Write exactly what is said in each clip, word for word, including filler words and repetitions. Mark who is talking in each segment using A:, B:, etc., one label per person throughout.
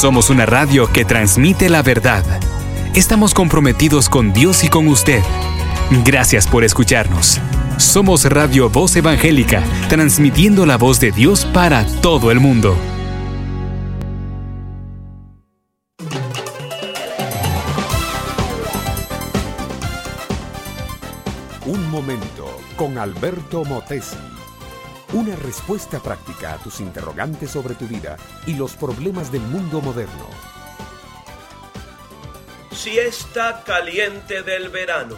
A: Somos una radio que transmite la verdad. Estamos comprometidos con Dios y con usted. Gracias por escucharnos. Somos Radio Voz Evangélica, transmitiendo la voz de Dios para todo el mundo.
B: Un momento con Alberto Motesi. Una respuesta práctica a tus interrogantes sobre tu vida y los problemas del mundo moderno.
C: Siesta caliente del verano.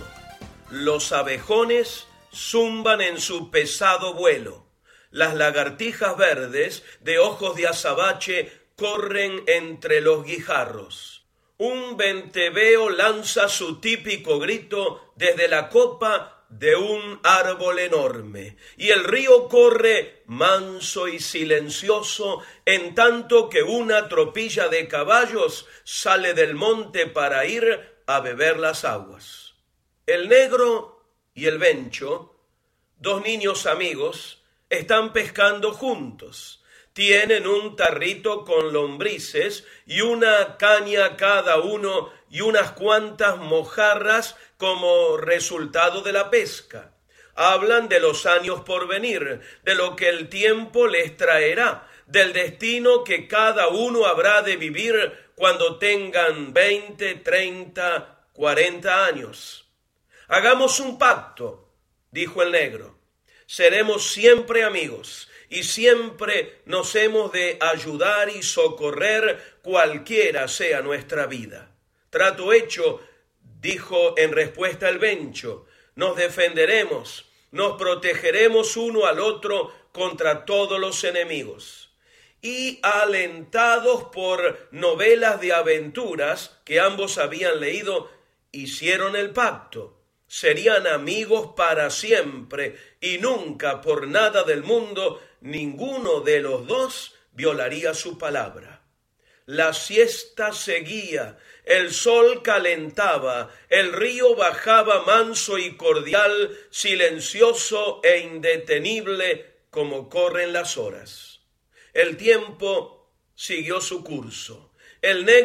C: Los abejones zumban en su pesado vuelo. Las lagartijas verdes de ojos de azabache corren entre los guijarros. Un venteveo lanza su típico grito desde la copa de un árbol enorme, y el río corre manso y silencioso, en tanto que una tropilla de caballos sale del monte para ir a beber las aguas. El negro y el bencho, dos niños amigos, están pescando juntos. Tienen un tarrito con lombrices y una caña cada uno y unas cuantas mojarras como resultado de la pesca. Hablan de los años por venir, de lo que el tiempo les traerá, del destino que cada uno habrá de vivir cuando tengan veinte, treinta, cuarenta años. Hagamos un pacto, dijo el negro. Seremos siempre amigos y siempre nos hemos de ayudar y socorrer cualquiera sea nuestra vida. Trato hecho, dijo en respuesta el bencho. Nos defenderemos, nos protegeremos uno al otro contra todos los enemigos. Y alentados por novelas de aventuras que ambos habían leído, hicieron el pacto. Serían amigos para siempre y nunca por nada del mundo ninguno de los dos violaría su palabra. La siesta seguía, el sol calentaba, el río bajaba manso y cordial, silencioso e indetenible como corren las horas. El tiempo siguió su curso. El negro